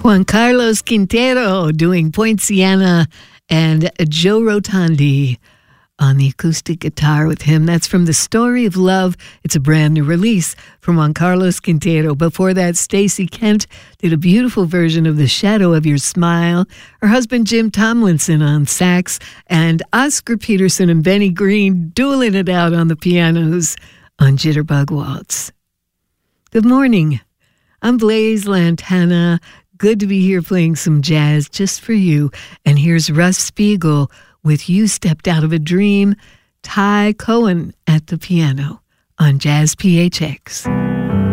Juan Carlos Quintero doing Poinciana and Joe Rotondi on the acoustic guitar with him. That's from The Story of Love. It's a brand new release from Juan Carlos Quintero. Before that, Stacey Kent did a beautiful version of The Shadow of Your Smile. Her husband, Jim Tomlinson, on sax, and Oscar Peterson and Benny Green dueling it out on the pianos on Jitterbug Waltz. Good morning. I'm Blaise Lantana. Good to be here playing some jazz just for you. And here's Russ Spiegel with You Stepped Out of a Dream, Ty Cohen at the piano on Jazz PHX.